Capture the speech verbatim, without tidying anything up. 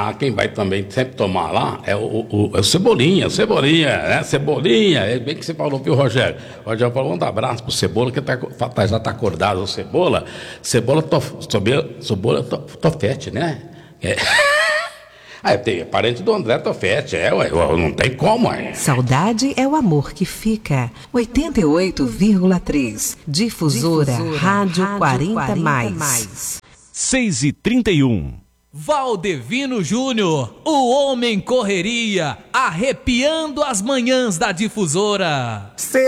Ah, quem vai também sempre tomar lá é o, o, é o Cebolinha, o Cebolinha, né? Cebolinha, é bem que você falou, viu, Rogério? O Rogério falou, manda um abraço pro Cebola, que tá, tá, já tá acordado. O Cebola, Cebola, tof, Cebola, Cebola tof, Tofete, né? É. Ah, é parente do André Tofete, é, ué, não tem como, ué. Saudade é o amor que fica. oitenta e oito vírgula três. Difusora, Difusora Rádio, Rádio quarenta, quarenta mais. seis e trinta e um. Valdevino Júnior, o homem correria, arrepiando as manhãs da Difusora.